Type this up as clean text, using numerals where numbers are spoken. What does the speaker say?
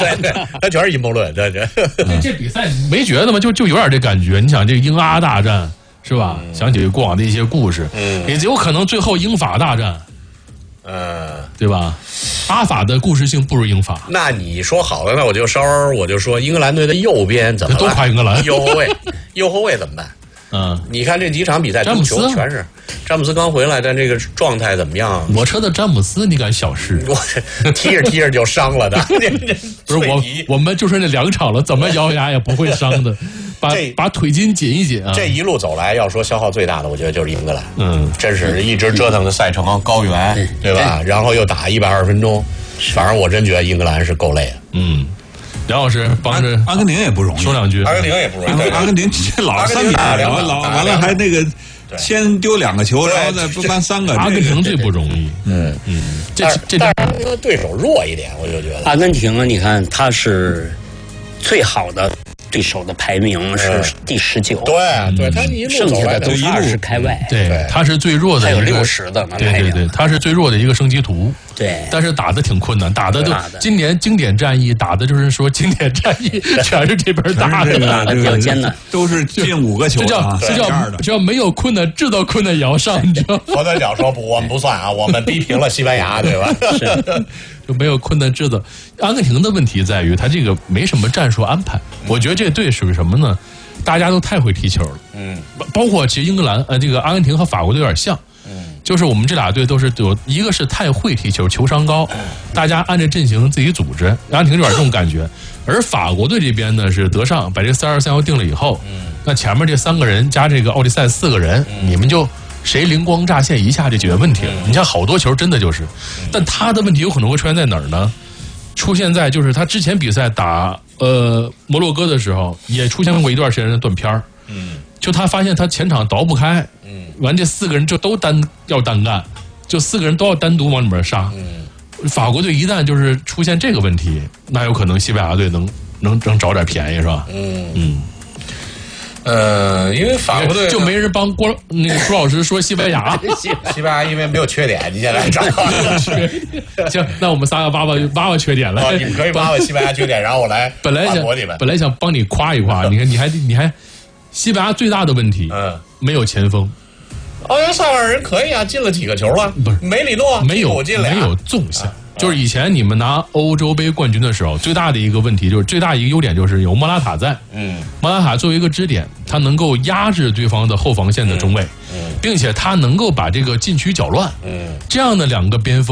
对，他全是阴谋论，对。 这比赛没觉得吗？就有点这感觉。你想这个英阿大战是吧？想起过往的一些故事，也有可能最后英法大战，对吧？阿法的故事性不如英法。 那你说好了，那我就说英格兰队的右边怎么了？ 都夸英格兰右后卫怎么办？你看这几场比赛， 詹姆斯全是詹姆斯刚回来，但这个状态怎么样？ 我车的詹姆斯，你敢小视？ 我踢着就伤了的。 不是我们就说那2场了，怎么咬牙也不会伤的。把腿筋紧一紧啊！ 这一路走来，要说消耗最大的，我觉得就是英格兰。真是一直折腾的赛程高原，对吧？然后又打120分钟，反正我真觉得英格兰是够累的。 梁老师帮着阿根廷也不容易， 说2句。 阿根廷也不容易， 阿根廷老3比2，完了还那个先丢2个球，然后再不搬3个。 阿根廷最不容易。 但是对手弱一点，我就觉得阿根廷啊，你看他是最好的对手的排名是第19， 对，他一路剩下的都是20开外， 对，他是最弱的， 还有60的呢， 对，他是最弱的一个升级图， 对， 但是打的挺困难，打的就今年经典战役打的就是说经典战役全是这边打的， 比较艰难， 都是进5个球， 这叫没有困难，制造困难也要上，你知道吗？ 佛得角说不，我们不算啊，我们逼平了西班牙，对吧？ 是。 就没有困难制造。阿根廷的问题在于他这个没什么战术安排，我觉得这队属于什么呢？大家都太会踢球了，包括其实英格兰这个阿根廷和法国队有点像，就是我们这俩队都是一个是太会踢球，球商高，大家按着阵型自己组织，阿根廷有点这种感觉，而法国队这边呢是德尚把这个3-2-3-1定了以后，那前面这3个人加这个奥利赛4个人，你们就谁灵光乍现一下就解决问题了。你像好多球真的就是，但他的问题有可能会出现在哪儿呢？出现在就是他之前比赛打摩洛哥的时候，也出现过一段时间的断片儿。就他发现他前场倒不开，完这4个人就都要单干，就4个人都要单独往里面杀。法国队一旦就是出现这个问题，那有可能西班牙队能找点便宜是吧？ 因为法国队就没人帮那个朱老师说西班牙， 西班牙因为没有缺点，你现在找行，那我们仨要挖挖缺点了。 你们可以挖西班牙缺点，然后我来本来想帮你夸一夸，你看你还西班牙最大的问题，没有前锋。 奥亚萨尔人可以啊，进了几个球了？ 不是梅里诺没有纵向。就是以前你们拿欧洲杯冠军的时候，最大的一个问题就是最大一个优点就是有莫拉塔在。莫拉塔作为一个支点，他能够压制对方的后防线的中卫，并且他能够把这个禁区搅乱。这样的2个边锋。